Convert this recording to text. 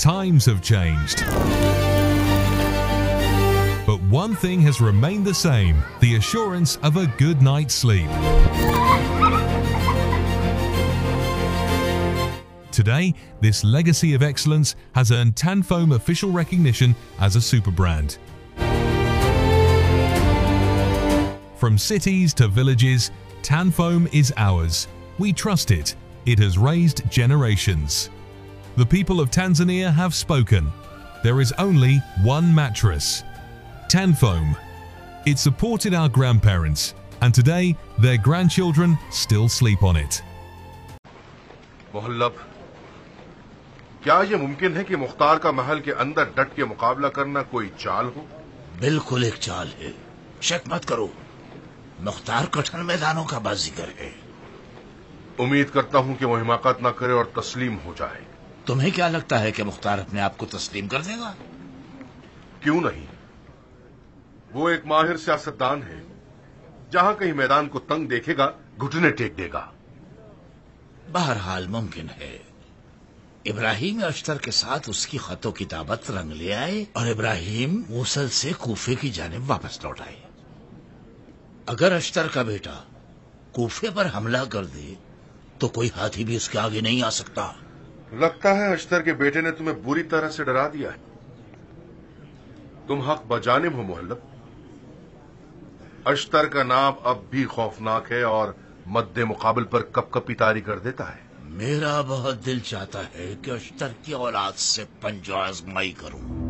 Times have changed, but one thing has remained the same: the assurance of a good night's sleep. Today, this legacy of excellence has earned Tanfoam official recognition as a super brand. From cities to villages, Tanfoam is ours. We trust it. It has raised generations. The people of Tanzania have spoken. There is only one mattress, Tanfoam. It supported our grandparents, and today their grandchildren still sleep on it. मोहल्लब, क्या ये मुमकिन है कि मुख्तार का महल के अंदर डट के मुकाबला करना कोई चाल हो? बिल्कुल एक चाल है, शक मत करो। मुख्तार कठिन मैदानों का बाजीगर है। उम्मीद करता हूं कि वो हिमाकत न करे और तस्लीम हो जाए। तुम्हें क्या लगता है कि मुख्तार अपने आप को तस्लीम कर देगा? क्यों नहीं, वो एक माहिर सियासतदान है। जहां कहीं मैदान को तंग देखेगा, घुटने टेक देगा। बहरहाल मुमकिन है इब्राहिम अख्तर के साथ उसकी खतो किताबत रंग ले आए और इब्राहिम मूसल से कूफे की जानिब वापस लौट आए। अगर अख्तर का बेटा कूफे पर हमला कर दे तो कोई हाथी भी उसके आगे नहीं आ सकता। लगता है अख्तर के बेटे ने तुम्हें बुरी तरह से डरा दिया है। तुम हक बजानिब हो मोहल्लब। अख्तर का नाम अब भी खौफनाक है और मद्दे मुकाबल पर कपकपी तारी कर देता है। मेरा बहुत दिल चाहता है कि अख्तर की औलाद से पंजो आजमाई करूं।